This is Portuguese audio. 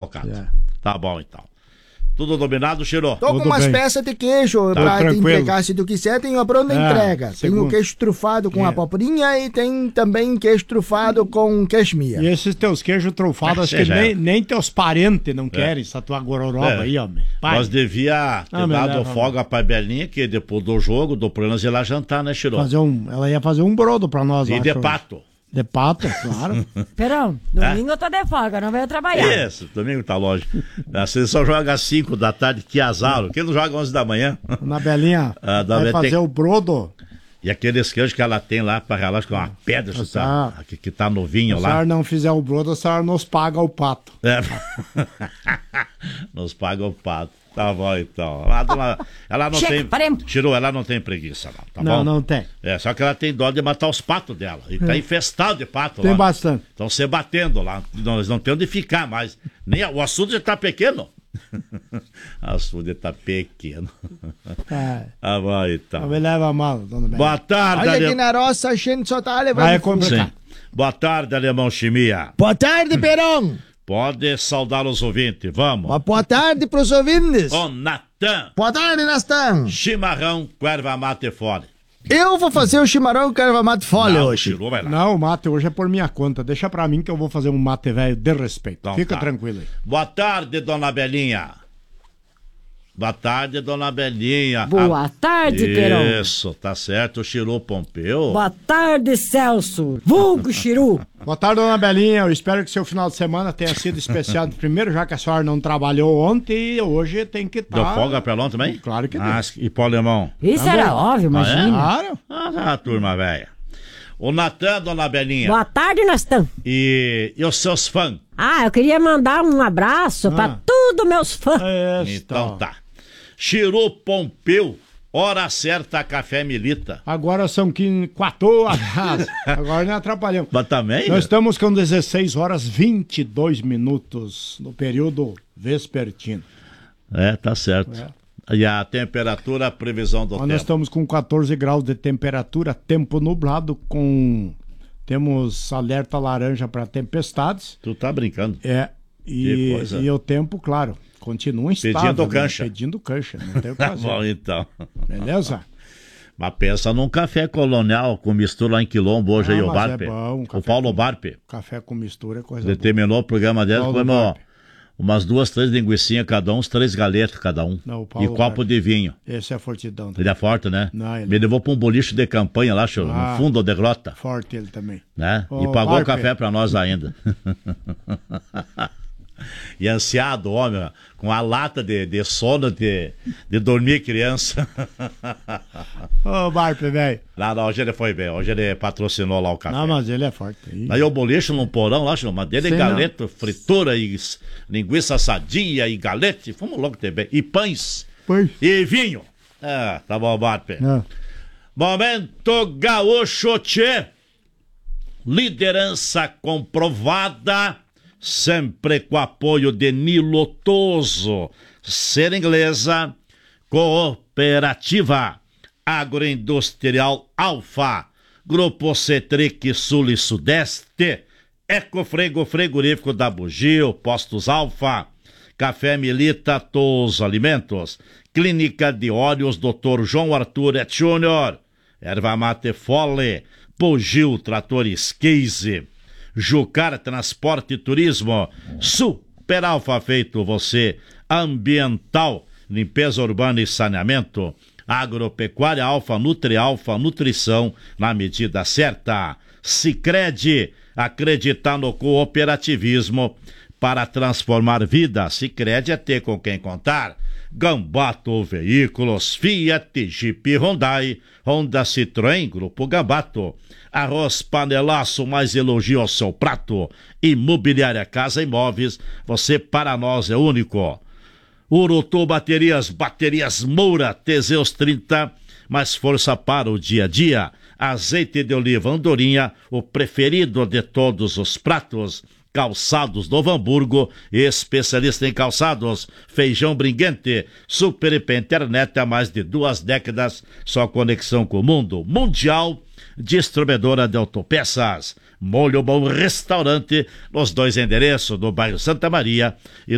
colocado. Tá bom, então. Tudo dominado, Chiro? Tô com umas peças de queijo pra te entregar, se tu quiser, tem uma pronta entrega. Tem o queijo trufado com abobrinha e tem também queijo trufado com queixmia. E esses teus queijos trufados, acho que nem teus parentes não querem essa tua gororoba aí, homem. Nós devia ter dado folga pra Belinha, que depois do jogo, do programa, ia lá jantar, né, Chiro? Ela ia fazer um brodo pra nós. E de pato. De pato, claro. Perão, domingo eu tô de folga, não venho trabalhar. Isso, domingo tá lógico. Você só joga às 5 da tarde, que azar. Quem não joga às 11 da manhã? Na Belinha, vai fazer o brodo. E aqueles queijos que ela tem lá pra relaxar com uma pedra que tá novinho lá. Se a senhora não fizer o brodo, a senhora nos paga o pato. Nos paga o pato. Tá bom, então. Ela não Chiro, ela não tem preguiça, não. Tá bom? Não tem. Só que ela tem dó de matar os patos dela. E tá infestado de pato lá. Tem bastante. Estão se batendo lá. Nós não temos onde ficar mais. O açude já tá pequeno. O açude tá pequeno. Tá bom, então. Não me leva mal, dona Belinha. Boa tarde, olha aqui na roça, a gente só tá levando. Boa tarde, Alemão Chimia. Boa tarde, Perão. Pode saudar os ouvintes, vamos. Uma boa tarde pros ouvintes. Ô, Natan. Boa tarde, Natan. Chimarrão, erva mate fole. Eu vou fazer o chimarrão com erva mate fole hoje. Não, o mate hoje é por minha conta. Deixa pra mim que eu vou fazer um mate velho de respeito. Então, fica tranquilo aí. Boa tarde, dona Belinha. Boa tarde, dona Belinha. Boa tarde, Perão. Isso, tá certo, Chiru Pompeu. Boa tarde, Celso. Vulgo Chiru. Boa tarde, dona Belinha. Eu espero que seu final de semana tenha sido especial. Primeiro, já que a senhora não trabalhou ontem, hoje tem que estar. Deu folga pra ela ontem também? Claro que deu. E pó alemão? Isso era óbvio, imagina. Claro. A turma velha. O Natan, dona Belinha. Boa tarde, Natan. E os seus fãs? Eu queria mandar um abraço pra todos meus fãs. Então tá. Chiru Pompeu, hora certa, café milita. Agora são 4 horas. Agora não atrapalhamos. Mas também? Nós estamos com 16 horas 22 minutos no período vespertino. Tá certo. E a temperatura, a previsão do tempo? Nós estamos com 14 graus de temperatura, tempo nublado, temos alerta laranja para tempestades. Tu tá brincando? E o tempo, claro, continua instável. Pedindo cancha. Pedindo cancha, não tem o que fazer. Bom, então. Beleza? Mas pensa num café colonial com mistura lá em Quilombo hoje aí, o Barpe. O Paulo Barpe. Café com mistura é coisa determinou boa. O programa dele, comemos umas 2, 3 linguicinhas cada um, uns 3 galetas cada um. Não, e copo de vinho. Esse é fortidão. Ele é forte, né? Não, me levou pra um boliche de campanha lá, no fundo da grota. Forte ele também. Né? E pagou o café pra nós ainda. E ansiado, homem, com a lata de sono de dormir criança. Ô, Barpe, velho. Não, hoje ele foi bem, hoje ele patrocinou lá o café. Não, mas ele é forte. Aí o boliche num porão lá, mas dele galeta, fritura e linguiça sadia e galete, fomos logo também. E pães. E vinho. Tá bom, Barpe. Momento gaúcho, tchê. Liderança comprovada. Sempre com apoio de Nilo Toso, Ser Inglesa, Cooperativa, Agroindustrial Alfa, Grupo Cetric Sul e Sudeste, Ecofrego Frigorífico da Bugio, Postos Alfa, Café Milita Toso Alimentos, Clínica de Óleos Dr. João Arthur Et Júnior, Erva Mate Fole, Bugio Tratores Case, Jucar Transporte e Turismo, Super Alfa Feito Você, Ambiental, Limpeza Urbana e Saneamento, Agropecuária Alfa, Nutri-Alfa, Nutrição na medida certa. Sicredi, acreditar no cooperativismo para transformar vidas. Sicredi é ter com quem contar. Gambato Veículos, Fiat, Jeep, Hyundai, Honda, Citroën, Grupo Gambato. Arroz Panelaço, mais elogio ao seu prato. Imobiliária Casa Imóveis, você para nós é único. Urutu Baterias Moura, Teseus 30, mais força para o dia a dia. Azeite de oliva Andorinha, o preferido de todos os pratos. Calçados Novo Hamburgo, especialista em calçados. Feijão Bringuente, Super IP Internet há mais de 2 décadas, só conexão com o mundo mundial. Distribuidora de autopeças. Molho Bom Restaurante, nos 2 endereços, no bairro Santa Maria e